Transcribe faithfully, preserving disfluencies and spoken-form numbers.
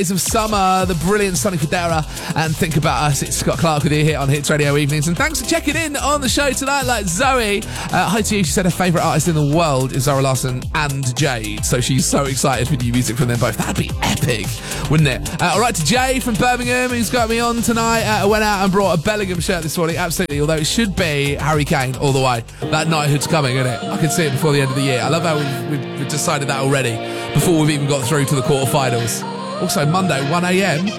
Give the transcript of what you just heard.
of summer, the brilliant Sonny Fodera, and Think About Us. It's Scott Clark with you here on Hits Radio Evenings, and thanks for checking in on the show tonight. Like Zoe, uh, hi to you. She said her favourite artist in the world is Zara Larsson and Jade, so she's so excited for new music from them both. That'd be epic, wouldn't it? Uh, all right, to Jay from Birmingham, who's got me on tonight. Uh, I went out and brought a Bellingham shirt this morning, absolutely, although it should be Harry Kane all the way. That knighthood's coming, isn't it? I can see it before the end of the year. I love how we've, we've decided that already before we've even got through to the quarterfinals. Also, Monday, one a.m.